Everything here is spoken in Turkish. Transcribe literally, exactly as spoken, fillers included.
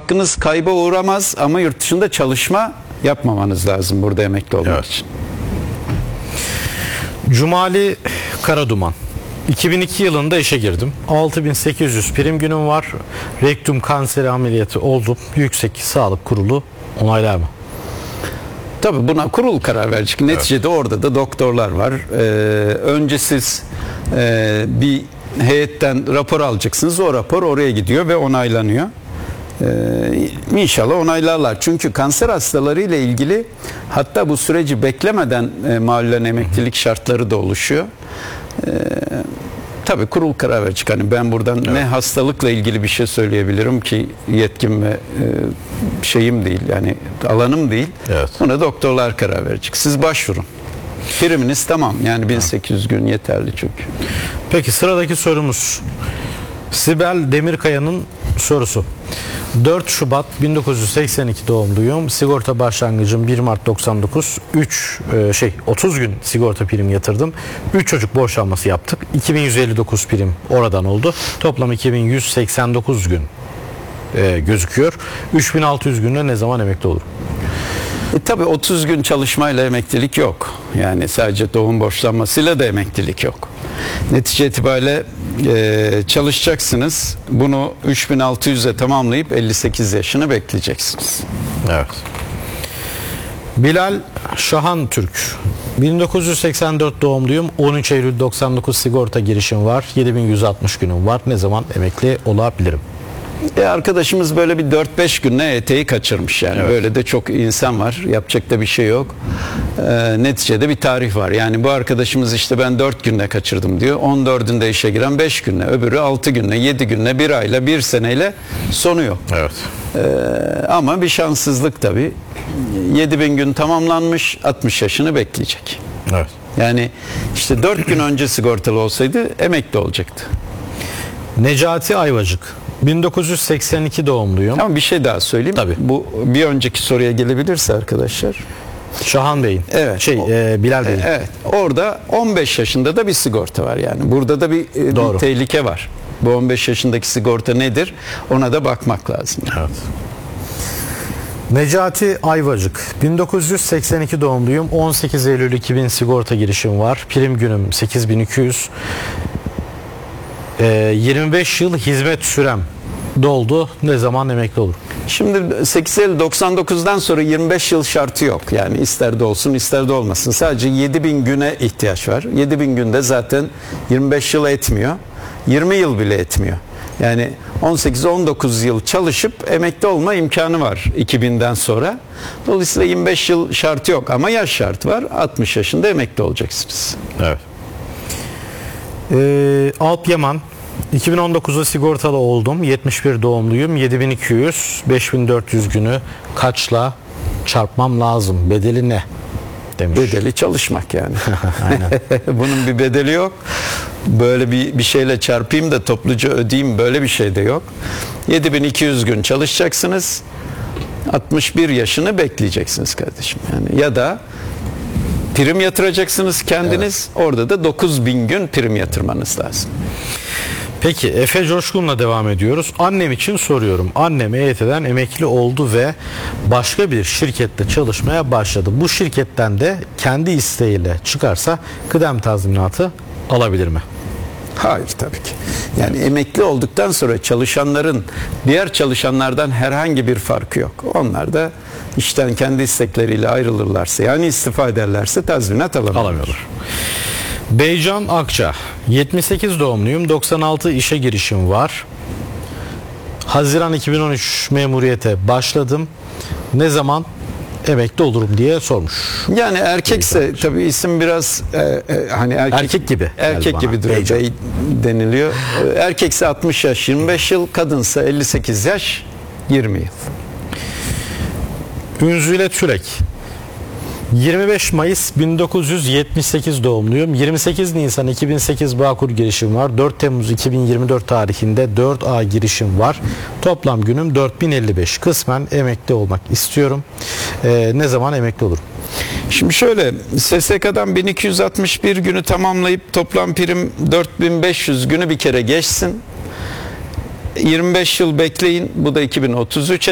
hakkınız kayba uğramaz ama yurt dışında çalışma yapmamanız lazım burada emekli olmak Evet. için. Cumali Karaduman. iki bin iki yılında işe girdim. altı bin sekiz yüz prim günüm var. Rektum kanseri ameliyatı oldum. Yüksek Sağlık Kurulu onaylar mı? Tabii buna kurul karar verecek. Neticede evet. orada da doktorlar var. Ee, önce siz e, bir heyetten rapor alacaksınız. O rapor oraya gidiyor ve onaylanıyor. Ee, inşallah onaylarlar. Çünkü kanser hastaları ile ilgili hatta bu süreci beklemeden e, malulen emeklilik şartları da oluşuyor. Ee, tabii kurul karar verecek. Hani ben buradan evet. ne hastalıkla ilgili bir şey söyleyebilirim ki yetkim ve e, şeyim değil. Yani alanım değil. Evet. Buna doktorlar karar verecek. Siz başvurun. Priminiz tamam. Yani bin sekiz yüz gün yeterli çünkü. Peki sıradaki sorumuz Sibel Demirkaya'nın sorusu. dört Şubat bin dokuz yüz seksen iki doğumluyum. Sigorta başlangıcım bir Mart doksan dokuz. üç e, şey otuz gün sigorta prim yatırdım. üç çocuk borçlanması yaptık. iki bin yüz elli dokuz prim oradan oldu. Toplam iki bin yüz seksen dokuz gün e, gözüküyor. üç bin altı yüz günde ne zaman emekli olurum? E, tabii otuz gün çalışmayla emeklilik yok. Yani sadece doğum borçlanmasıyla da emeklilik yok. Netice itibariyle e, çalışacaksınız. Bunu üç bin altı yüze tamamlayıp elli sekiz yaşını bekleyeceksiniz. Evet. Bilal Şahan Türk. bin dokuz yüz seksen dört doğumluyum. on üç Eylül doksan dokuz sigorta girişim var. yedi bin yüz altmış günüm var. Ne zaman emekli olabilirim? E arkadaşımız böyle bir dört beş günle eteği kaçırmış yani. Evet. Böyle de çok insan var. Yapacak da bir şey yok. E, neticede bir tarih var. Yani bu arkadaşımız işte ben dört günle kaçırdım diyor. on dördünde işe giren beş günle. Öbürü altı günle, yedi günle, bir ayla, bir seneyle sonu yok. Evet. E, ama bir şanssızlık tabii. yedi bin gün tamamlanmış, altmış yaşını bekleyecek. Evet. Yani işte dört gün önce sigortalı olsaydı emekli olacaktı. Necati Ayvacık. bin dokuz yüz seksen iki doğumluyum. Ama bir şey daha söyleyeyim. Tabii. Bu bir önceki soruya gelebilirse arkadaşlar. Şahan Bey'in. Evet. Şey, o, e, Bilal Bey'in. Evet. Orada on beş yaşında da bir sigorta var yani. Burada da bir, e, bir tehlike var. Bu on beş yaşındaki sigorta nedir? Ona da bakmak lazım. Evet. Necati Ayvacık. bin dokuz yüz seksen iki doğumluyum. on sekiz Eylül iki bin sigorta girişim var. Prim günüm sekiz bin iki yüz. E, yirmi beş yıl hizmet sürem doldu. Ne zaman emekli olur? Şimdi sekiz Eylül doksan dokuzdan sonra yirmi beş yıl şartı yok. Yani ister de olsun ister de olmasın. Sadece yedi bin güne ihtiyaç var. yedi bin günde zaten yirmi beş yıl etmiyor. yirmi yıl bile etmiyor. Yani on sekiz on dokuz yıl çalışıp emekli olma imkanı var iki binden sonra. Dolayısıyla yirmi beş yıl şartı yok ama yaş şartı var. altmış yaşında emekli olacaksınız. Evet. Ee, Alp Yaman. iki bin on dokuzda sigortalı oldum. yetmiş bir doğumluyum. yedi bin iki yüz, beş bin dört yüz günü kaçla çarpmam lazım? Bedeli ne? Demiş. Bedeli çalışmak yani. Aynen. Bunun bir bedeli yok. Böyle bir bir şeyle çarpayım da topluca ödeyeyim, böyle bir şey de yok. yedi bin iki yüz gün çalışacaksınız. altmış bir yaşını bekleyeceksiniz kardeşim. Yani ya da prim yatıracaksınız kendiniz. Evet. Orada da dokuz bin gün prim yatırmanız lazım. Peki Efe Coşkun'la devam ediyoruz. Annem için soruyorum. Annem E Y T'den emekli oldu ve başka bir şirkette çalışmaya başladı. Bu şirketten de kendi isteğiyle çıkarsa kıdem tazminatı alabilir mi? Hayır tabii ki. Yani emekli olduktan sonra çalışanların diğer çalışanlardan herhangi bir farkı yok. Onlar da işten kendi istekleriyle ayrılırlarsa, yani istifa ederlerse tazminat alamıyorlar. Alamıyorlar. Beycan Akça. yetmiş sekiz doğumluyum. doksan altı işe girişim var. Haziran iki bin on üç memuriyete başladım. Ne zaman emekli olurum diye sormuş. Yani erkekse tabii isim biraz e, e, hani erkek, erkek gibi. Erkek gibi duruyor. Bey deniliyor. Erkekse altmış yaş yirmi beş yıl, kadınsa elli sekiz yaş yirmi yıl. Ünzüle Türek. yirmi beş Mayıs bin dokuz yüz yetmiş sekiz doğumluyum. yirmi sekiz Nisan iki bin sekiz Bağkur girişim var. dört Temmuz iki bin yirmi dört tarihinde dört A girişim var. Toplam günüm dört bin elli beş. Kısmen emekli olmak istiyorum. Ee, ne zaman emekli olurum? Şimdi şöyle, S S K'dan bin iki yüz altmış bir günü tamamlayıp toplam prim dört bin beş yüz günü bir kere geçsin. yirmi beş yıl bekleyin. Bu da iki bin otuz üç